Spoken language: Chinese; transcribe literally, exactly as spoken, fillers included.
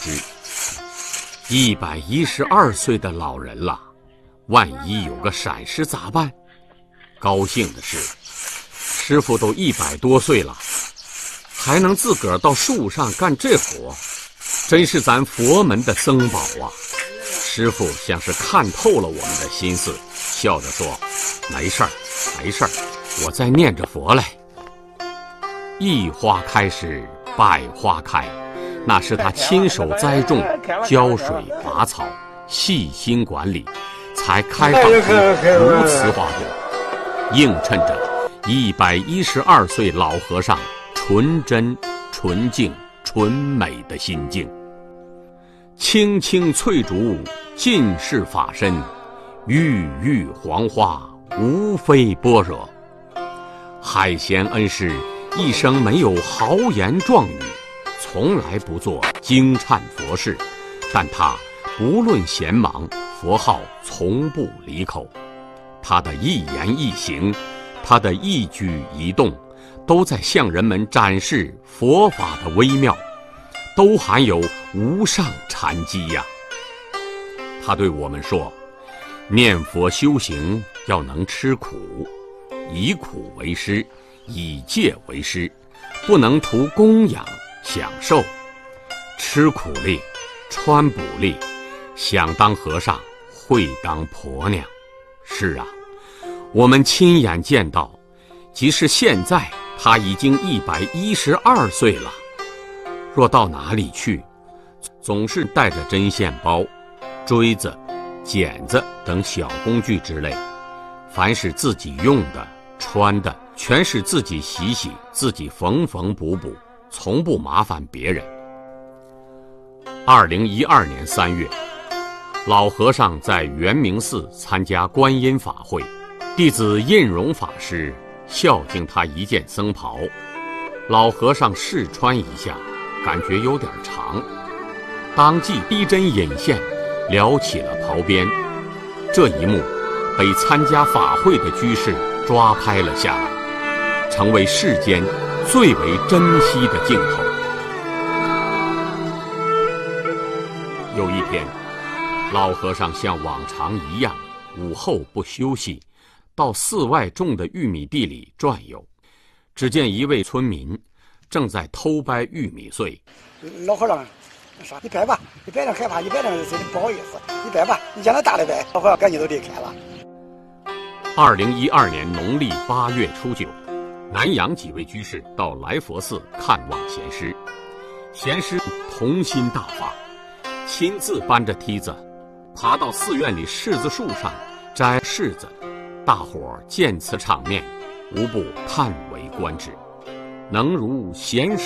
一百一十二岁的老人了，万一有个闪失咋办？高兴的是，师傅都一百多岁了，还能自个儿到树上干这活，真是咱佛门的僧宝啊！师傅像是看透了我们的心思，笑着说：“没事儿，没事儿，我在念着佛嘞。”一花开时，百花开，那是他亲手栽种、浇水、拔草、细心管理，才开放出如此花朵，映衬着一百一十二岁老和尚纯真、纯净、纯美的心境。青青翠竹尽是法身，郁郁黄花无非般若。海贤恩师一生没有豪言壮语，从来不做惊颤佛事，但他不论闲忙，佛号从不离口。他的一言一行，他的一举一动，都在向人们展示佛法的微妙，都含有无上禅机呀。他对我们说，念佛修行要能吃苦，以苦为师，以戒为师，不能图供养享受，吃苦力，穿补力，想当和尚会当婆娘。是啊，我们亲眼见到，即使现在他已经一百一十二岁了，若到哪里去，总是带着针线包、锥子、剪子等小工具之类，凡是自己用的、穿的，全是自己洗洗，自己缝缝补补，从不麻烦别人。二零一二年三月，老和尚在圆明寺参加观音法会，弟子印荣法师孝敬他一件僧袍，老和尚试穿一下，感觉有点长，当即逼针引线，撩起了袍边。这一幕被参加法会的居士抓拍了下来，成为世间最为珍惜的镜头。有一天，老和尚像往常一样，午后不休息，到寺外种的玉米地里转悠。只见一位村民正在偷掰玉米穗。 老和尚说：“你掰吧，你掰点害怕，你掰点不好意思，你掰吧，你将来大了掰。”老和尚赶紧都离开了。 二零一二年农历八月初九，南阳几位居士到来佛寺看望贤师，贤师童心大发，亲自搬着梯子爬到寺院里柿子树上摘柿子。大伙儿见此场面，无不叹为观止，能如贤师